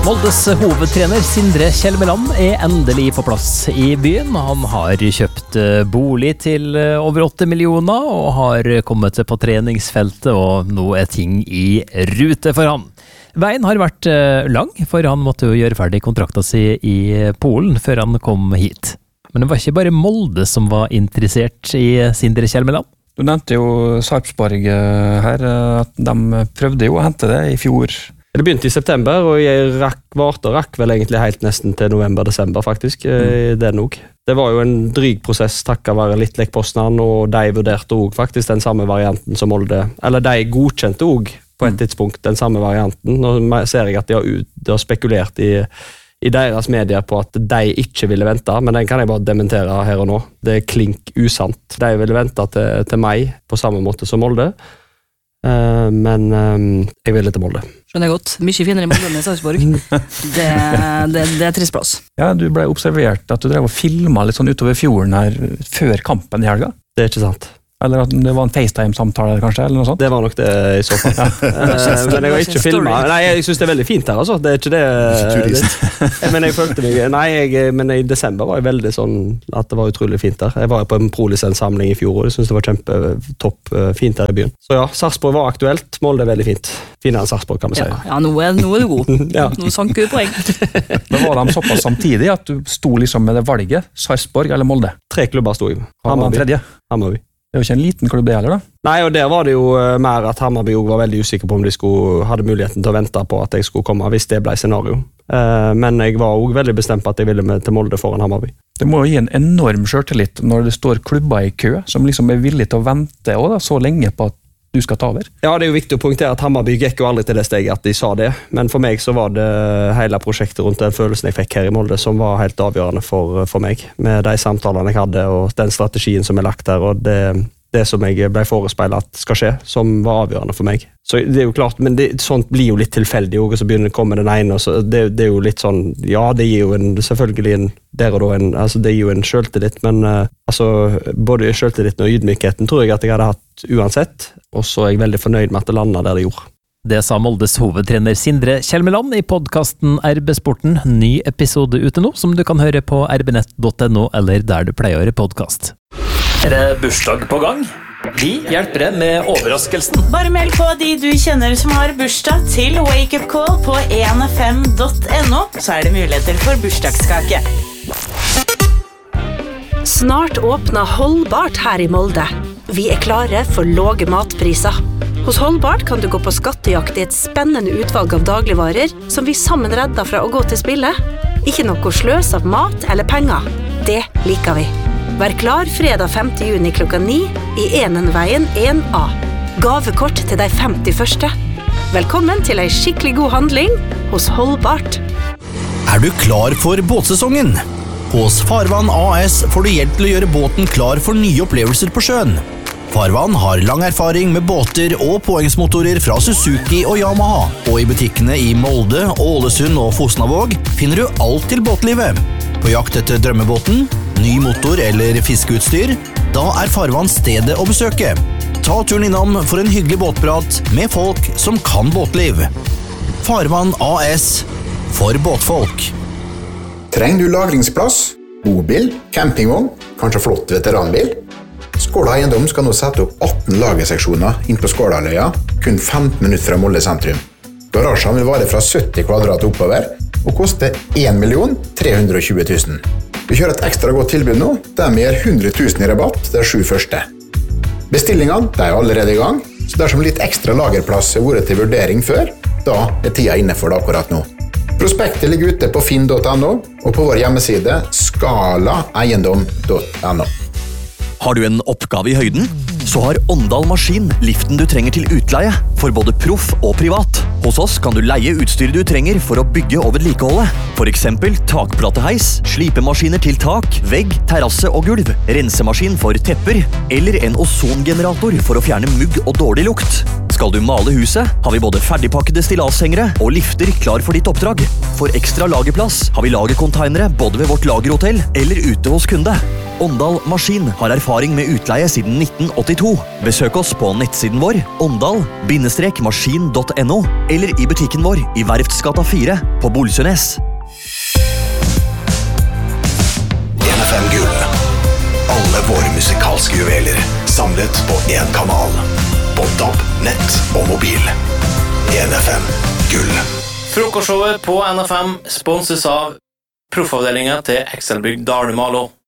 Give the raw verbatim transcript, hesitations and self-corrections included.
Moldes hovedtrener Sindre Kjelmeland er endelig på plass i byen. Han har kjøpt bolig til over åtte millioner og har kommet på treningsfeltet, og nå er ting i rute for han. Veien har vært lang, for han måtte jo gjøre ferdig kontrakta si i Polen før han kom hit. Men det var ikke bare Molde som var interessert i Sindre Kjelmeland. Du nevnte jo Sarpsborg her, at de prøvde jo å hente det i fjor. Det begynte i september, og jeg rakk, varte og rakk vel egentlig helt nesten til november-desember faktisk, mm. det nok. Det var jo en dryg prosess, takket være litt lekkpostene, og de vurderte også faktisk den samme varianten som Molde, eller de godkjente også på et tidspunkt den samme varianten. Nå ser jeg at de har, de har spekulert i, i deres medier på at de ikke ville vente, men den kan jeg bare dementere her og nå. Det er klink usant. De ville vente til, til meg på samme måte som Molde, uh, men um, jeg ville til Molde. Skjønner jeg godt. Mye finere i Molde enn i Sarpsborg. Det, det, det er trist plass. Ja, du ble observert at du drev og filmet litt sånn utover fjorden her før kampen i helga. Det er ikke sant. Eller at det var en FaceTime-samtale kanskje, eller noe sånt? Det var nok det i så fall. Ja. Men jeg har ikke filmet. Nei, jeg synes det er veldig fint her, altså. Det er ikke det. det men jeg følte meg, nei, jeg, men i desember var jeg veldig sånn at det var utrolig fint der. Jeg var på en Prolisens-samling i fjor, og jeg synes det var kjempetopp fint her i byen. Så ja, Sarpsborg var aktuelt. Molde er veldig fint. Finere enn Sarpsborg, kan man si. Ja, ja nå, er, nå er du god. Ja. Nå sank du poeng. Men var de såpass samtidig at du sto liksom med det valget? Sarpsborg eller Molde? Tre klubber sto jeg med. Hammarby. Hammarby. Det er jo ikke en liten klubb det heller da. Nei, og der var det jo mer at Hammarby var veldig usikker på om de skulle, hadde muligheten til å vente på at jeg skulle komme, hvis det ble scenario. Men jeg var også veldig bestemt på at jeg ville med til Molde foran Hammarby. Det må jo gi en enorm selvtillit når det står klubber i kø, som liksom er villige til å vente også, da, så lenge på at du skal ta over. Ja, det er jo viktig å poengtere at Hammarby gikk jo aldri til det steget at de sa det, men for meg så var det hele prosjektet rundt den følelsen jeg fikk her i Molde som var helt avgjørende for, for meg, med de samtalene jeg hadde og den strategien som er lagt der, og det, det som jeg ble forespeilet at skal skje, som var avgjørende for meg. Så det er jo klart, men det, sånt blir jo litt tilfeldig, og så begynner det å komme den ene, og så det, det er jo litt sånn, ja, det gir jo en, selvfølgelig en, der og da, en, altså det gir jo en selvtillit, men uh, altså, både selvtilliten og ydmykheten tror jeg at jeg hadde hatt uansett, og så er jeg veldig fornøyd med at det landet der det gjorde. Det sa Moldes hovedtrener Sindre Kjelmeland i podcasten R B Sporten. Ny episode ute nå, som du kan høre på r b nett punktum n o eller der du pleier å høre podcast. Er det bursdag på gang? Vi hjelper deg med overraskelsen. Bare meld på de du kjenner som har bursdag til Wake Up Call på en fem punktum n o, så er det muligheter for bursdagskake. Snart åpner Holdbart her i Molde. Vi er klare for låge matpriser. Hos Holdbart kan du gå på skattejakt i et spennende utvalg av dagligvarer som vi sammen redder fra å gå til spille. Ikke noe sløs av mat eller penger. Det liker vi. Vær klar fredag femte juni klokka ni i Enenveien en A. Gavekort til de femti første. Velkommen til en skikkelig god handling hos Holdbart. Er du klar for båtsesongen? Hos Farvann A S får du hjelp til å gjøre båten klar for nye opplevelser på sjøen. Farvann har lang erfaring med båter og påhengsmotorer fra Suzuki og Yamaha, og i butikkene i Molde, Ålesund og Fosnavåg finner du alt til båtlivet. På jakt etter drømmebåten, ny motor eller fiskeutstyr, da er Farvann stedet å besøke. Ta turen innom for en hyggelig båtprat med folk som kan båtliv. Farvann A S for båtfolk. Trenger du lagringsplass, bobil, campingvogn, kanskje flott veteranbil? Skåla Eiendom skal nå sette opp atten lagerseksjoner inn på Skålaløya, kun femten minutter fra Molde sentrum. Garasjen vil vare fra sytti kvadrat oppover, og koste en million tre hundre og tjue tusen. Vi kjører et ekstra godt tilbud nå, der vi gir hundre tusen i rabatt de sju første. Bestillingene de er allerede i gang, så dersom litt ekstra lagerplass har vært til vurdering før, da er tida inne for det akkurat nå. Prospektet ligger ute på finn punktum n o og på vår hjemmeside skala eiendom punktum n o. Har du en oppgave i høyden? Så har Åndal Maskin liften du trenger til utleie, for både proff og privat. Hos oss kan du leie utstyret du trenger for å bygge og vedlikeholde. For eksempel takplateheis, slipemaskiner til tak, vegg, terrasse og gulv, rensemaskin for tepper, eller en ozongenerator for å fjerne mugg og dårlig lukt. Skal du male huset, har vi både ferdigpakkede stillashengere og lifter klar for ditt oppdrag. For ekstra lagerplass har vi lagercontainere både ved vårt lagerhotell eller ute hos kunde. Åndal Maskin har erfaring med utleie siden nitten åttito. Besøk oss på nettsiden vår åndal maskin punktum no eller i butikken vår i Verftsgata fire på Bolsønes. N F M Gull. Alle våre musikalske juveler samlet på en kanal. På D A B, nett og mobil. N F M Gull. Frokostshowet på N F M sponses av proffavdelingen til Excelbygg Dalmalo.